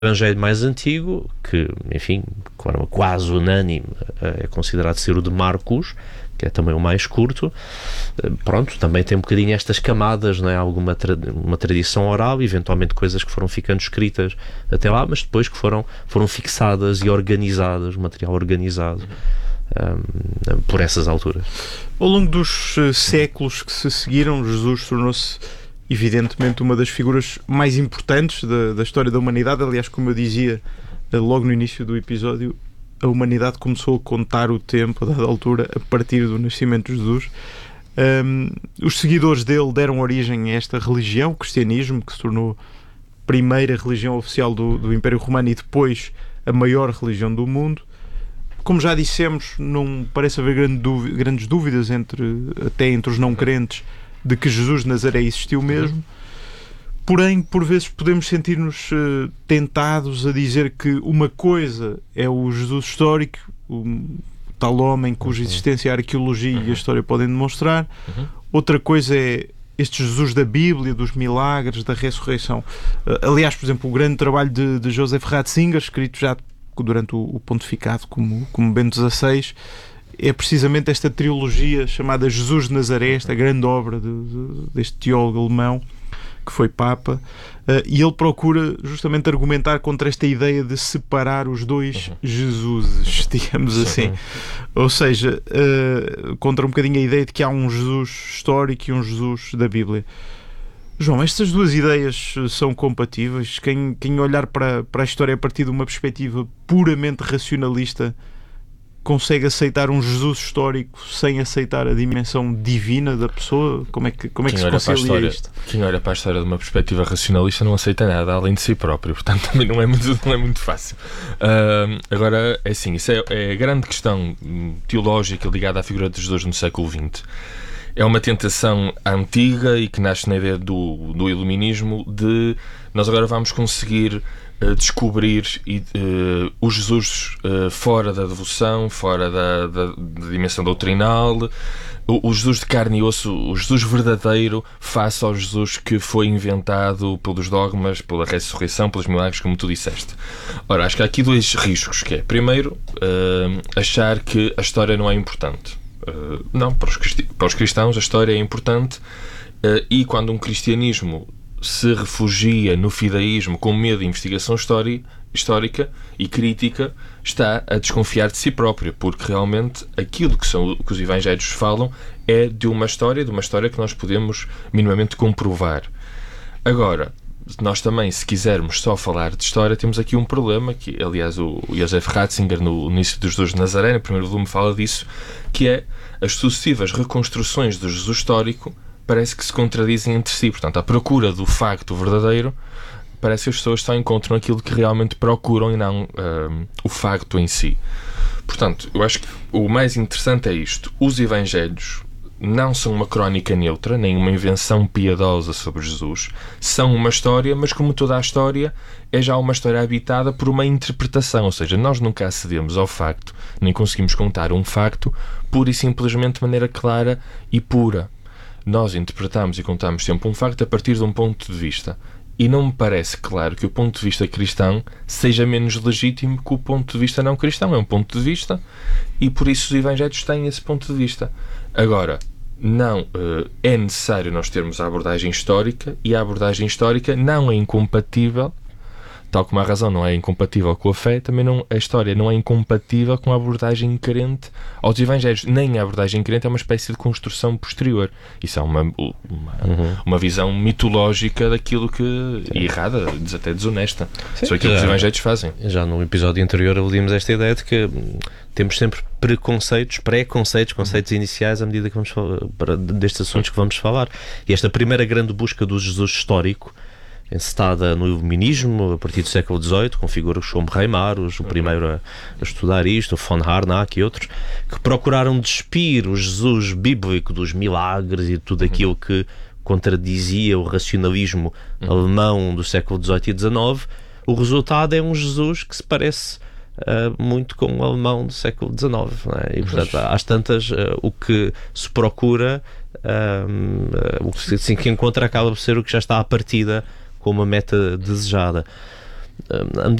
Evangelho mais antigo, que, enfim, de forma quase unânime, é considerado ser o de Marcos, que é também o mais curto. Pronto, também tem um bocadinho estas camadas, não é? Alguma uma tradição oral, eventualmente coisas que foram ficando escritas até lá, mas depois que foram fixadas e organizadas, material organizado por essas alturas. Ao longo dos séculos que se seguiram, Jesus tornou-se evidentemente uma das figuras mais importantes da história da humanidade. Aliás, como eu dizia logo no início do episódio, a humanidade começou a contar o tempo, a dada altura, a partir do nascimento de Jesus. Os seguidores dele deram origem a esta religião, o cristianismo, que se tornou a primeira religião oficial do Império Romano e depois a maior religião do mundo. Como já dissemos, não parece haver grandes dúvidas até entre os não crentes de que Jesus de Nazaré existiu mesmo. Porém, por vezes podemos sentir-nos tentados a dizer que uma coisa é o Jesus histórico, o tal homem cuja existência a arqueologia e a história podem demonstrar. Outra coisa é este Jesus da Bíblia, dos milagres, da ressurreição. Aliás, por exemplo, o grande trabalho de Joseph Ratzinger, escrito já durante o pontificado como Bento XVI, é precisamente esta trilogia chamada Jesus de Nazaré, esta grande obra deste teólogo alemão que foi Papa, e ele procura justamente argumentar contra esta ideia de separar os dois Jesuses, digamos assim. Ou seja, contra um bocadinho a ideia de que há um Jesus histórico e um Jesus da Bíblia. João, estas duas ideias são compatíveis? Quem olhar para a história a partir de uma perspectiva puramente racionalista consegue aceitar um Jesus histórico sem aceitar a dimensão divina da pessoa? Como é que se concilia isto? Quem olha para a história de uma perspectiva racionalista não aceita nada além de si próprio, portanto também não é muito fácil. Agora, é assim, isso é a grande questão teológica ligada à figura de Jesus no século XX. É uma tentação antiga e que nasce na ideia do iluminismo de nós agora vamos conseguir descobrir o Jesus fora da devoção, fora da dimensão doutrinal, o Jesus de carne e osso, o Jesus verdadeiro face ao Jesus que foi inventado pelos dogmas, pela ressurreição, pelos milagres, como tu disseste. Ora, acho que há aqui dois riscos, que é, primeiro, achar que a história não é importante. Não, para os cristãos a história é importante, e quando um cristianismo se refugia no fideísmo com medo de investigação histórica e crítica, está a desconfiar de si próprio, porque realmente aquilo que os evangelhos falam é de uma história que nós podemos minimamente comprovar. Agora, nós também, se quisermos só falar de história, temos aqui um problema, que aliás o Joseph Ratzinger no início dos Jesus de Nazaré, no primeiro volume, fala disso, que é as sucessivas reconstruções do Jesus histórico parece que se contradizem entre si. Portanto, à procura do facto verdadeiro, parece que as pessoas só encontram aquilo que realmente procuram e não o facto em si. Portanto, eu acho que o mais interessante é isto. Os evangelhos não são uma crónica neutra, nem uma invenção piedosa sobre Jesus. São uma história, mas como toda a história, é já uma história habitada por uma interpretação. Ou seja, nós nunca acedemos ao facto, nem conseguimos contar um facto pura e simplesmente de maneira clara e pura. Nós interpretamos e contamos sempre um facto a partir de um ponto de vista. E não me parece claro que o ponto de vista cristão seja menos legítimo que o ponto de vista não cristão. É um ponto de vista e por isso os evangelhos têm esse ponto de vista. Agora, não é necessário nós termos a abordagem histórica, e a abordagem histórica não é incompatível, tal como a razão não é incompatível com a fé, também a história não é incompatível com a abordagem crente aos evangelhos. Nem a abordagem crente é uma espécie de construção posterior. Isso é uma visão mitológica daquilo que é errada, até desonesta. Só aquilo que os evangelhos fazem. Já no episódio anterior aludimos esta ideia de que temos sempre conceitos iniciais à medida que vamos falar destes assuntos que vamos falar. E esta primeira grande busca do Jesus histórico, encetada no iluminismo a partir do século XVIII, com figuras como Reimarus, o primeiro a estudar isto, o von Harnack e outros, que procuraram despir o Jesus bíblico dos milagres e tudo aquilo que contradizia o racionalismo alemão do século XVIII e XIX. O resultado é um Jesus que se parece muito com o alemão do século XIX, não é? E portanto, às tantas, o que se procura, o que se encontra acaba por ser o que já está à partida como uma meta desejada. à